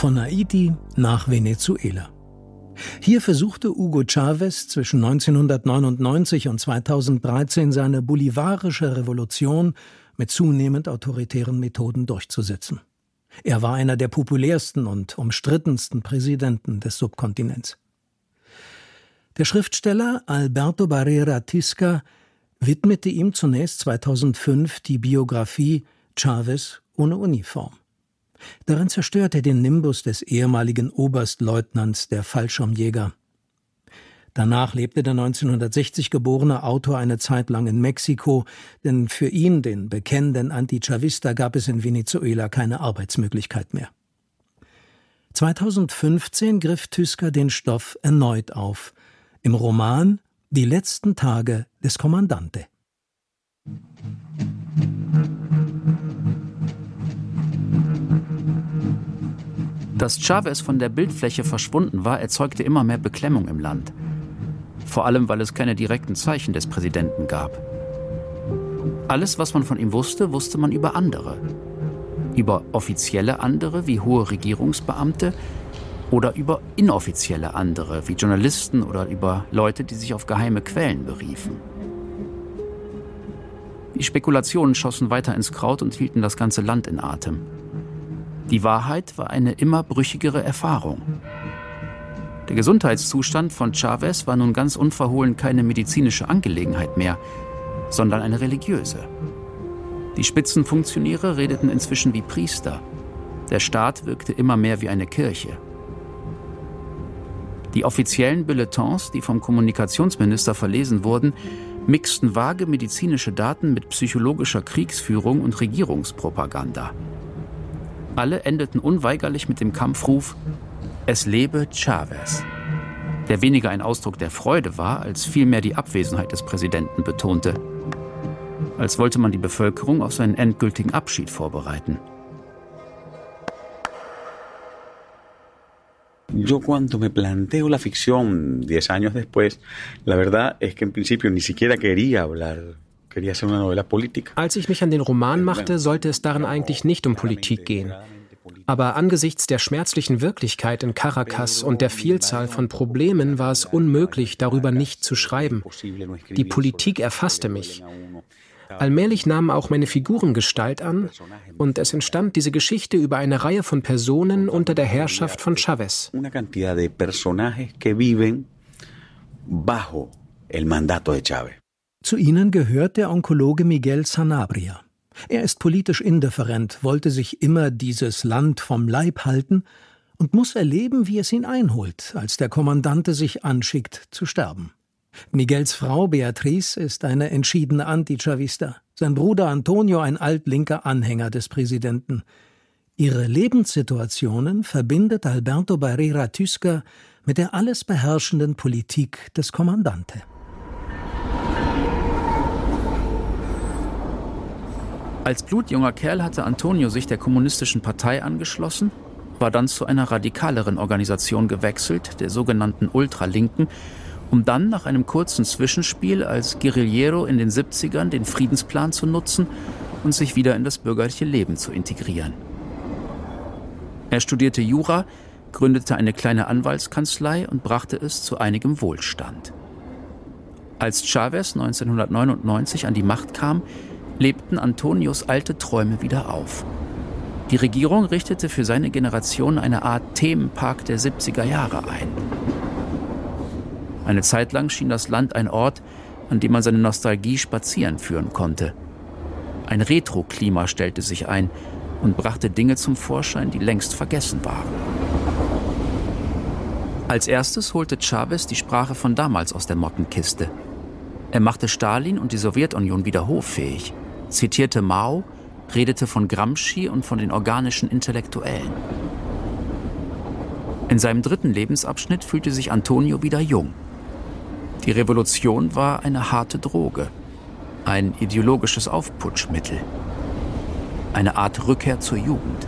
Von Haiti nach Venezuela. Hier versuchte Hugo Chávez zwischen 1999 und 2013 seine bolivarische Revolution mit zunehmend autoritären Methoden durchzusetzen. Er war einer der populärsten und umstrittensten Präsidenten des Subkontinents. Der Schriftsteller Alberto Barrera Tisca widmete ihm zunächst 2005 die Biografie Chávez ohne Uniform. Darin zerstört er den Nimbus des ehemaligen Oberstleutnants der Fallschirmjäger. Danach lebte der 1960 geborene Autor eine Zeit lang in Mexiko, denn für ihn, den bekennenden Antichavista, gab es in Venezuela keine Arbeitsmöglichkeit mehr. 2015 griff Tisca den Stoff erneut auf, im Roman »Die letzten Tage des Comandante«. Dass Chávez von der Bildfläche verschwunden war, erzeugte immer mehr Beklemmung im Land. Vor allem, weil es keine direkten Zeichen des Präsidenten gab. Alles, was man von ihm wusste, wusste man über andere. Über offizielle andere wie hohe Regierungsbeamte oder über inoffizielle andere wie Journalisten oder über Leute, die sich auf geheime Quellen beriefen. Die Spekulationen schossen weiter ins Kraut und hielten das ganze Land in Atem. Die Wahrheit war eine immer brüchigere Erfahrung. Der Gesundheitszustand von Chávez war nun ganz unverhohlen keine medizinische Angelegenheit mehr, sondern eine religiöse. Die Spitzenfunktionäre redeten inzwischen wie Priester. Der Staat wirkte immer mehr wie eine Kirche. Die offiziellen Bulletins, die vom Kommunikationsminister verlesen wurden, mixten vage medizinische Daten mit psychologischer Kriegsführung und Regierungspropaganda. Alle endeten unweigerlich mit dem Kampfruf »Es lebe Chávez«, der weniger ein Ausdruck der Freude war, als vielmehr die Abwesenheit des Präsidenten betonte. Als wollte man die Bevölkerung auf seinen endgültigen Abschied vorbereiten. Yo cuando me planteo la ficción 10 años después, la verdad es que en principio ni siquiera quería hablar. Als ich mich an den Roman machte, sollte es darin eigentlich nicht um Politik gehen. Aber angesichts der schmerzlichen Wirklichkeit in Caracas und der Vielzahl von Problemen war es unmöglich, darüber nicht zu schreiben. Die Politik erfasste mich. Allmählich nahmen auch meine Figuren Gestalt an und es entstand diese Geschichte über eine Reihe von Personen unter der Herrschaft von Chávez. Una cantidad de personajes que viven bajo el mandato de Chávez. Zu ihnen gehört der Onkologe Miguel Sanabria. Er ist politisch indifferent, wollte sich immer dieses Land vom Leib halten und muss erleben, wie es ihn einholt, als der Kommandante sich anschickt zu sterben. Miguels Frau Beatriz ist eine entschiedene Antichavista, sein Bruder Antonio ein altlinker Anhänger des Präsidenten. Ihre Lebenssituationen verbindet Alberto Barrera Tisca mit der alles beherrschenden Politik des Kommandante. Als blutjunger Kerl hatte Antonio sich der Kommunistischen Partei angeschlossen, war dann zu einer radikaleren Organisation gewechselt, der sogenannten Ultralinken, um dann nach einem kurzen Zwischenspiel als Guerillero in den 70ern den Friedensplan zu nutzen und sich wieder in das bürgerliche Leben zu integrieren. Er studierte Jura, gründete eine kleine Anwaltskanzlei und brachte es zu einigem Wohlstand. Als Chávez 1999 an die Macht kam, lebten Antonios alte Träume wieder auf. Die Regierung richtete für seine Generation eine Art Themenpark der 70er Jahre ein. Eine Zeit lang schien das Land ein Ort, an dem man seine Nostalgie spazieren führen konnte. Ein Retro-Klima stellte sich ein und brachte Dinge zum Vorschein, die längst vergessen waren. Als erstes holte Chávez die Sprache von damals aus der Mottenkiste. Er machte Stalin und die Sowjetunion wieder hoffähig, zitierte Mao, redete von Gramsci und von den organischen Intellektuellen. In seinem dritten Lebensabschnitt fühlte sich Antonio wieder jung. Die Revolution war eine harte Droge, ein ideologisches Aufputschmittel, eine Art Rückkehr zur Jugend.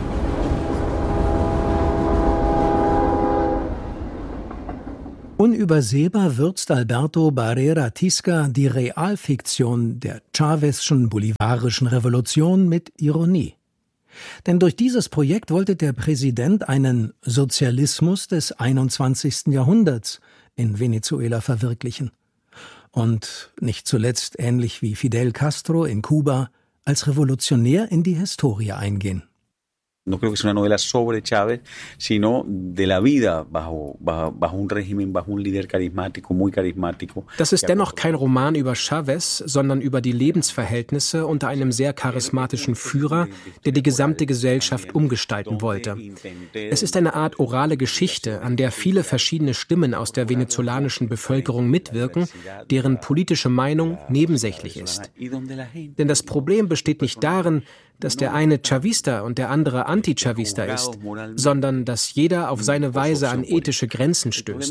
Unübersehbar würzt Alberto Barrera Tisca die Realfiktion der Chávezschen bolivarischen Revolution mit Ironie. Denn durch dieses Projekt wollte der Präsident einen Sozialismus des 21. Jahrhunderts in Venezuela verwirklichen. Und nicht zuletzt, ähnlich wie Fidel Castro in Kuba, als Revolutionär in die Historie eingehen. No creo que sea una novela sobre Chávez, sino de la vida bajo un régimen, bajo un líder carismático, muy carismático. Das ist dennoch kein Roman über Chávez, sondern über die Lebensverhältnisse unter einem sehr charismatischen Führer, der die gesamte Gesellschaft umgestalten wollte. Es ist eine Art orale Geschichte, an der viele verschiedene Stimmen aus der venezolanischen Bevölkerung mitwirken, deren politische Meinung nebensächlich ist. Denn das Problem besteht nicht darin, dass der eine Chavista und der andere Anti-Chavista ist, sondern dass jeder auf seine Weise an ethische Grenzen stößt.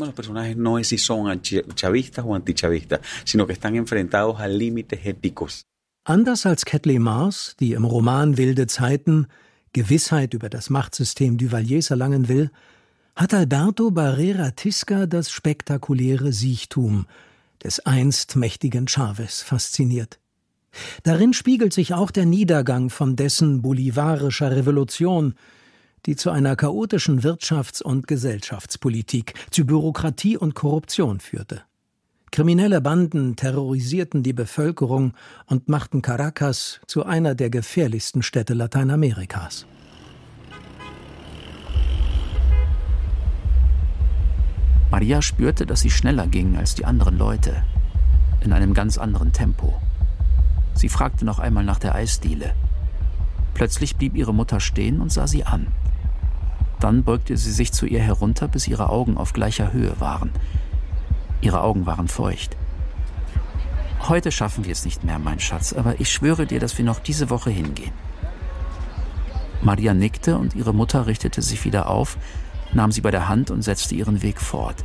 Anders als Kathleen Mars, die im Roman Wilde Zeiten Gewissheit über das Machtsystem Duvaliers erlangen will, hat Alberto Barrera Tisca das spektakuläre Siechtum des einst mächtigen Chávez fasziniert. Darin spiegelt sich auch der Niedergang von dessen bolivarischer Revolution, die zu einer chaotischen Wirtschafts- und Gesellschaftspolitik, zu Bürokratie und Korruption führte. Kriminelle Banden terrorisierten die Bevölkerung und machten Caracas zu einer der gefährlichsten Städte Lateinamerikas. Maria spürte, dass sie schneller ging als die anderen Leute, in einem ganz anderen Tempo. Sie fragte noch einmal nach der Eisdiele. Plötzlich blieb ihre Mutter stehen und sah sie an. Dann beugte sie sich zu ihr herunter, bis ihre Augen auf gleicher Höhe waren. Ihre Augen waren feucht. »Heute schaffen wir es nicht mehr, mein Schatz, aber ich schwöre dir, dass wir noch diese Woche hingehen.« Maria nickte und ihre Mutter richtete sich wieder auf, nahm sie bei der Hand und setzte ihren Weg fort.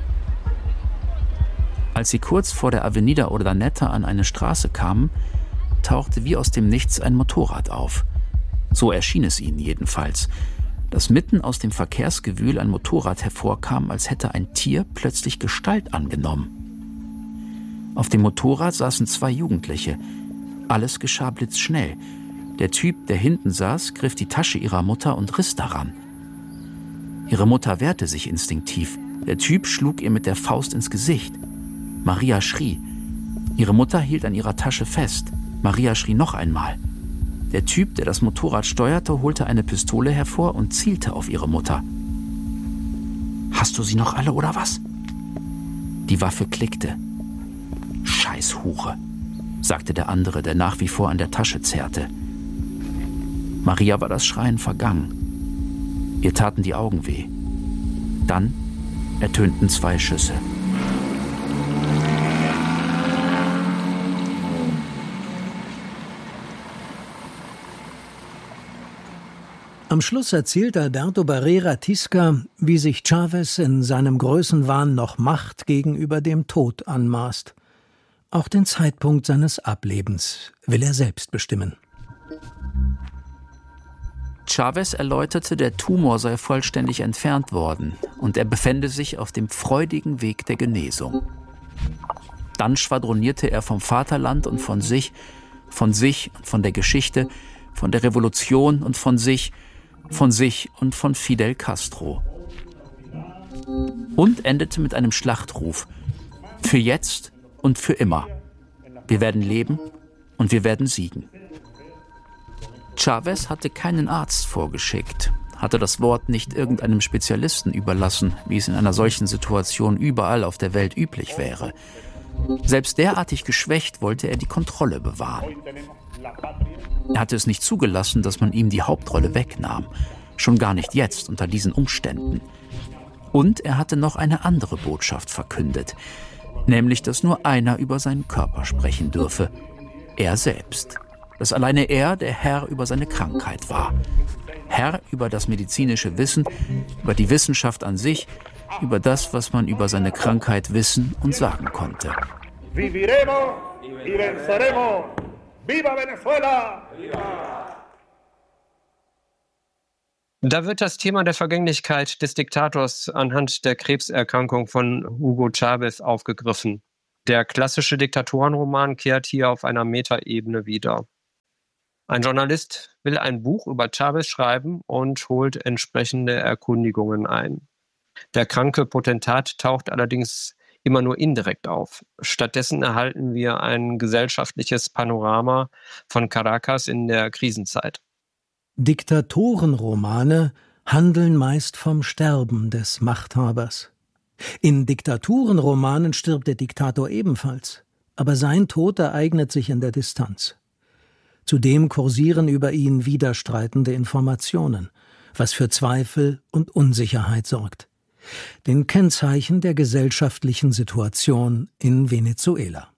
Als sie kurz vor der Avenida Urdaneta an eine Straße kamen, tauchte wie aus dem Nichts ein Motorrad auf. So erschien es ihnen jedenfalls, dass mitten aus dem Verkehrsgewühl ein Motorrad hervorkam, als hätte ein Tier plötzlich Gestalt angenommen. Auf dem Motorrad saßen 2 Jugendliche. Alles geschah blitzschnell. Der Typ, der hinten saß, griff die Tasche ihrer Mutter und riss daran. Ihre Mutter wehrte sich instinktiv. Der Typ schlug ihr mit der Faust ins Gesicht. Maria schrie. Ihre Mutter hielt an ihrer Tasche fest. Maria schrie noch einmal. Der Typ, der das Motorrad steuerte, holte eine Pistole hervor und zielte auf ihre Mutter. »Hast du sie noch alle, oder was?« Die Waffe klickte. »Scheiß Hure«, sagte der andere, der nach wie vor an der Tasche zerrte. Maria war das Schreien vergangen. Ihr taten die Augen weh. Dann ertönten 2 Schüsse. Am Schluss erzählt Alberto Barrera Tisca, wie sich Chávez in seinem Größenwahn noch Macht gegenüber dem Tod anmaßt. Auch den Zeitpunkt seines Ablebens will er selbst bestimmen. Chávez erläuterte, der Tumor sei vollständig entfernt worden und er befände sich auf dem freudigen Weg der Genesung. Dann schwadronierte er vom Vaterland und von sich und von der Geschichte, von der Revolution und von sich und von Fidel Castro. Und endete mit einem Schlachtruf: Für jetzt und für immer. Wir werden leben und wir werden siegen. Chávez hatte keinen Arzt vorgeschickt, hatte das Wort nicht irgendeinem Spezialisten überlassen, wie es in einer solchen Situation überall auf der Welt üblich wäre. Selbst derartig geschwächt wollte er die Kontrolle bewahren. Er hatte es nicht zugelassen, dass man ihm die Hauptrolle wegnahm. Schon gar nicht jetzt, unter diesen Umständen. Und er hatte noch eine andere Botschaft verkündet. Nämlich, dass nur einer über seinen Körper sprechen dürfe. Er selbst. Dass alleine er der Herr über seine Krankheit war. Herr über das medizinische Wissen, über die Wissenschaft an sich, über das, was man über seine Krankheit wissen und sagen konnte. Viviremos y venceremos. ¡Viva Venezuela! Da wird das Thema der Vergänglichkeit des Diktators anhand der Krebserkrankung von Hugo Chávez aufgegriffen. Der klassische Diktatorenroman kehrt hier auf einer Metaebene wieder. Ein Journalist will ein Buch über Chávez schreiben und holt entsprechende Erkundigungen ein. Der kranke Potentat taucht allerdings immer nur indirekt auf. Stattdessen erhalten wir ein gesellschaftliches Panorama von Caracas in der Krisenzeit. Diktatorenromane handeln meist vom Sterben des Machthabers. In Diktaturenromanen stirbt der Diktator ebenfalls, aber sein Tod ereignet sich in der Distanz. Zudem kursieren über ihn widerstreitende Informationen, was für Zweifel und Unsicherheit sorgt. Den Kennzeichen der gesellschaftlichen Situation in Venezuela.